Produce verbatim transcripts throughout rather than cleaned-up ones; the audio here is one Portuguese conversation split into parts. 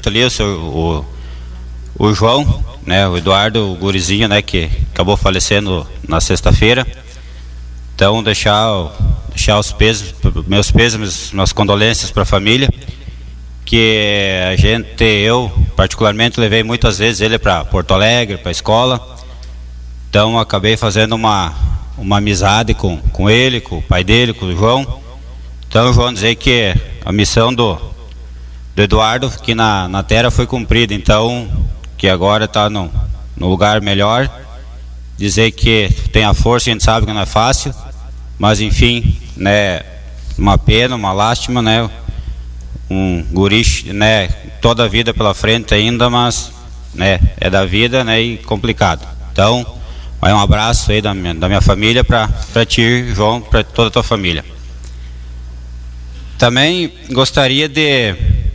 dito ali, o, seu, o, o João, né, o Eduardo, o gurizinho, né, que acabou falecendo na sexta-feira. Então, deixar, deixar os pesos, meus pesos, minhas condolências para a família, que a gente, eu particularmente levei muitas vezes ele para Porto Alegre, para a escola. Então, acabei fazendo uma, uma amizade com, com ele, com o pai dele, com o João. Então, João, dizer que a missão do, do Eduardo aqui na, na terra foi cumprida. Então, que agora está no, no lugar melhor. Dizer que tem a força, a gente sabe que não é fácil, mas enfim, né, uma pena, uma lástima, né, um guri, né, toda a vida pela frente ainda, mas, né, é da vida, né, e complicado. Então, vai um abraço aí da minha, da minha família para ti, João, para toda a tua família. Também gostaria de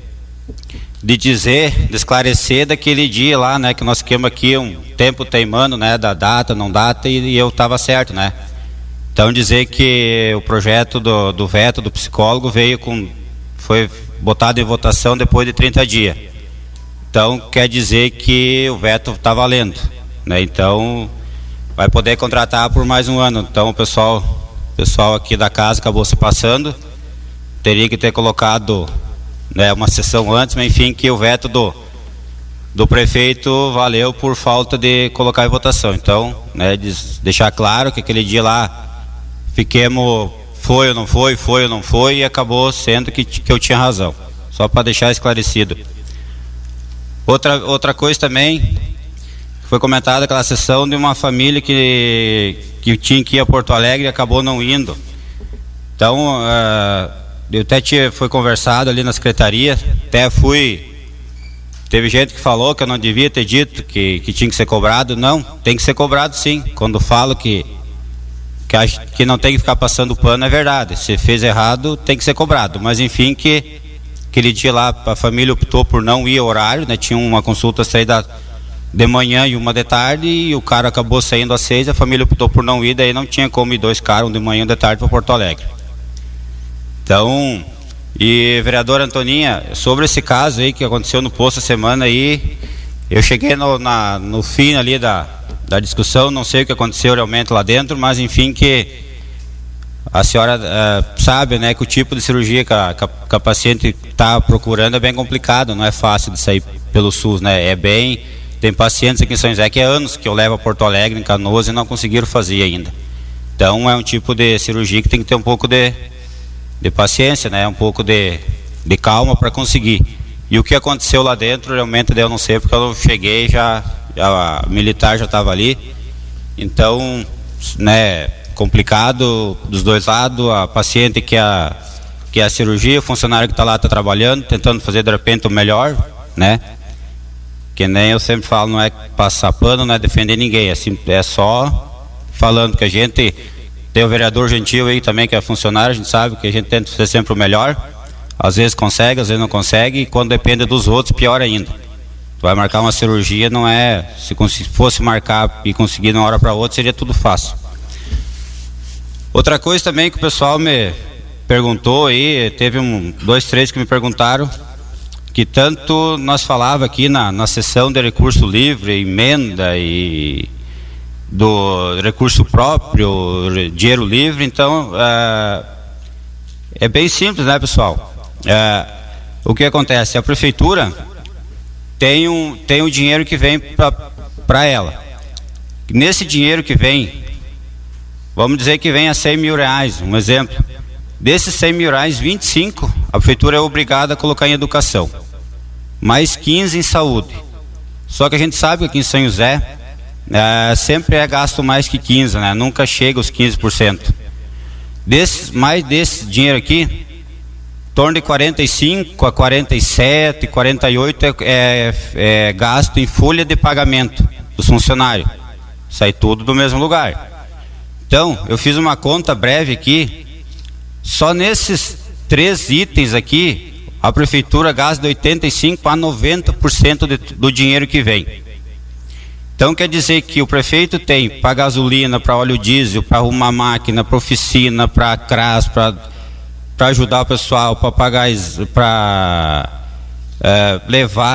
de dizer, de esclarecer daquele dia lá, né, que nós ficamos aqui um tempo teimando, né, da data, não data, e, e eu estava certo, né. Então, dizer que o projeto do, do veto do psicólogo veio com, foi botado em votação depois de trinta dias. Então, quer dizer que o veto está valendo, né. Então, vai poder contratar por mais um ano. Então, o pessoal, o pessoal aqui da casa acabou se passando, teria que ter colocado, né, uma sessão antes, mas enfim, que o veto do, do prefeito valeu por falta de colocar em votação. Então, né, deixar claro que aquele dia lá fiquemos, foi ou não foi, foi ou não foi, e acabou sendo que, que eu tinha razão. Só para deixar esclarecido. Outra, outra coisa também, foi comentada aquela sessão de uma família que, que tinha que ir a Porto Alegre e acabou não indo. Então, uh, eu até tinha, foi conversado ali na secretaria, até fui, teve gente que falou que eu não devia ter dito que, que tinha que ser cobrado. Não, tem que ser cobrado sim. Quando falo que, que, acho, que não tem que ficar passando pano, é verdade. Se fez errado, tem que ser cobrado. Mas enfim, que aquele dia lá a família optou por não ir ao horário, né? Tinha uma consulta saída de manhã e uma de tarde, e o cara acabou saindo às seis, a família optou por não ir, daí não tinha como ir dois caras, um de manhã e um de tarde, para Porto Alegre. Então, e vereadora Antoninha, sobre esse caso aí que aconteceu no posto essa semana aí, eu cheguei no, na, no fim ali da, da discussão, não sei o que aconteceu realmente lá dentro, mas enfim, que a senhora uh, sabe, né, que o tipo de cirurgia que a, que a paciente está procurando é bem complicado, não é fácil de sair pelo SUS, né, é bem, tem pacientes aqui em São José que há anos que eu levo a Porto Alegre, em Canoas, e não conseguiram fazer ainda. Então é um tipo de cirurgia que tem que ter um pouco de de paciência, né, um pouco de, de calma para conseguir. E o que aconteceu lá dentro, realmente eu não sei, porque eu cheguei, já, já a militar já estava ali. Então, né, complicado dos dois lados, a paciente que é a, que é a cirurgia, o funcionário que está lá está trabalhando, tentando fazer de repente o melhor, né, que nem eu sempre falo, não é passar pano, não é defender ninguém, é, assim, é só falando que a gente tem o vereador Gentil aí também, que é funcionário, a gente sabe que a gente tenta fazer sempre o melhor, às vezes consegue, às vezes não consegue, e quando depende dos outros, pior ainda. Tu vai marcar uma cirurgia, não é, se fosse marcar e conseguir de uma hora para outra, seria tudo fácil. Outra coisa também que o pessoal me perguntou aí, teve um, dois, três que me perguntaram, que tanto nós falava aqui na, na sessão de recurso livre, emenda e do recurso próprio, dinheiro livre. Então é, é bem simples, né, pessoal? É, o que acontece? A prefeitura tem um, tem um dinheiro que vem para ela. Nesse dinheiro que vem, vamos dizer que vem a cem mil reais, um exemplo. Desses cem mil reais, vinte e cinco a prefeitura é obrigada a colocar em educação, mais quinze em saúde. Só que a gente sabe que aqui em São José É, sempre é gasto mais que quinze, né? Nunca chega aos quinze por cento. Desse, mais desse dinheiro aqui, em torno de quarenta e cinco a quarenta e sete, quarenta e oito é, é, é gasto em folha de pagamento dos funcionários. Sai tudo do mesmo lugar. Então, eu fiz uma conta breve aqui, só nesses três itens aqui, a prefeitura gasta de oitenta e cinco a noventa por cento de, do dinheiro que vem. Então quer dizer que o prefeito tem para gasolina, para óleo diesel, para arrumar máquina, para oficina, para C R A S, para ajudar o pessoal, para pagar, para é, levar